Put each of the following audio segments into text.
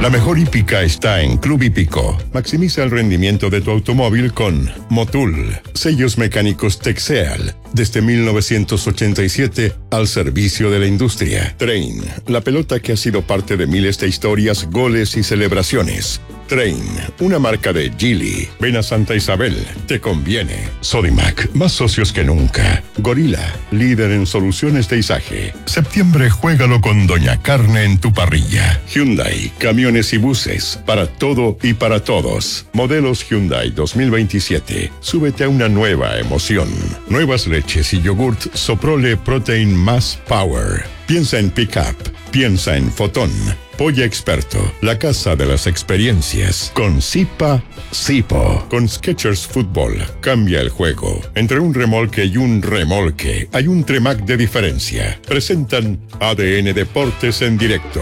La mejor hípica está en Club Hípico. Maximiza el rendimiento de tu automóvil con Motul, sellos mecánicos Texeal, desde 1987 al servicio de la industria. Train, la pelota que ha sido parte de miles de historias, goles y celebraciones. Train, una marca de Geely. Ven a Santa Isabel, te conviene. Sodimac, más socios que nunca. Gorila, líder en soluciones de izaje. Septiembre, juégalo con Doña Carne en tu parrilla. Hyundai, camiones y buses, para todo y para todos. Modelos Hyundai 2027. Súbete a una nueva emoción. Nuevas leches y yogurt Soprole Protein Más Power. Piensa en Pickup, piensa en Fotón. Polla Experto, la casa de las experiencias. Con Sipa, Sipo. Con Skechers Fútbol, cambia el juego. Entre un remolque y un remolque, hay un Tremac de diferencia. Presentan ADN Deportes en directo.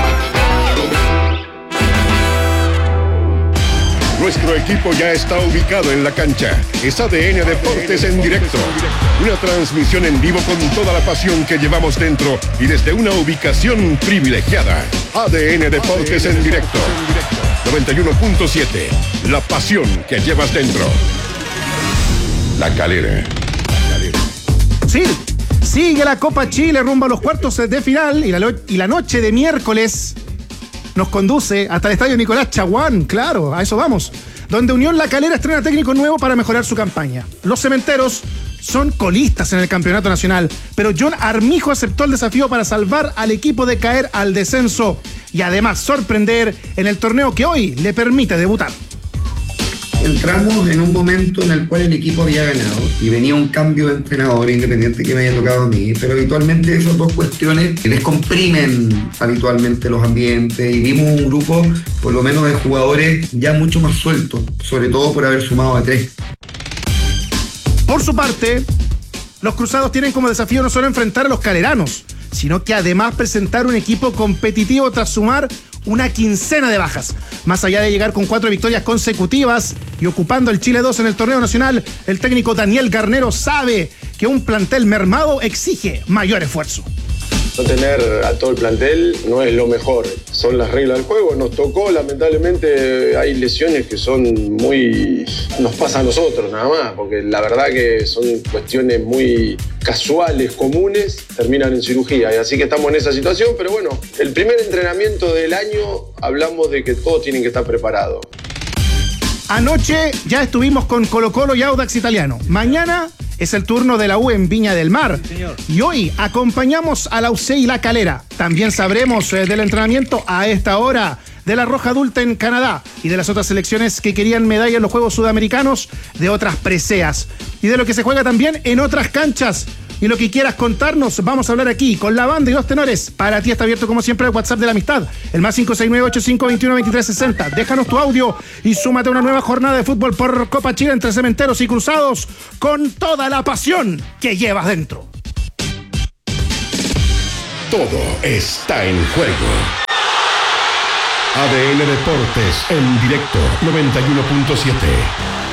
Nuestro equipo ya está ubicado en la cancha. Es ADN Deportes en directo. Una transmisión en vivo con toda la pasión que llevamos dentro y desde una ubicación privilegiada. ADN Deportes en directo. 91.7. La pasión que llevas dentro. La Calera. Sí, sigue la Copa Chile rumbo a los cuartos de final y la noche de miércoles nos conduce hasta el estadio Nicolás Chaguán, claro, a eso vamos, donde Unión La Calera estrena técnico nuevo para mejorar su campaña. Los cementeros son colistas en el campeonato nacional, pero John Armijo aceptó el desafío para salvar al equipo de caer al descenso y además sorprender en el torneo que hoy le permite debutar. Entramos en un momento en el cual el equipo había ganado y venía un cambio de entrenador independiente que me haya tocado a mí, pero habitualmente esas dos cuestiones les comprimen habitualmente los ambientes y vimos un grupo por lo menos de jugadores ya mucho más sueltos, sobre todo por haber sumado a 3. Por su parte, los cruzados tienen como desafío no solo enfrentar a los caleranos, sino que además presentar un equipo competitivo tras sumar una quincena de bajas. Más allá de llegar con 4 victorias consecutivas y ocupando el Chile 2 en el torneo nacional, el técnico Daniel Garnero sabe que un plantel mermado exige mayor esfuerzo. No tener a todo el plantel no es lo mejor, son las reglas del juego. Nos tocó, lamentablemente, hay lesiones que son nos pasa a nosotros nada más, porque la verdad que son cuestiones muy casuales, comunes, terminan en cirugía, y así que estamos en esa situación, pero bueno, el primer entrenamiento del año hablamos de que todos tienen que estar preparados. Anoche ya estuvimos con Colo-Colo y Audax Italiano. Mañana es el turno de la U en Viña del Mar. Sí, y hoy acompañamos a la UC y La Calera. También sabremos del entrenamiento a esta hora de la Roja Adulta en Canadá y de las otras selecciones que querían medalla en los Juegos Sudamericanos, de otras preseas y de lo que se juega también en otras canchas. Y lo que quieras contarnos, vamos a hablar aquí con la banda y los tenores. Para ti está abierto como siempre el WhatsApp de la amistad, el más 569-8521-2360. Déjanos tu audio y súmate a una nueva jornada de fútbol por Copa Chile entre cementeros y cruzados con toda la pasión que llevas dentro. Todo está en juego. ADN Deportes en directo 91.7.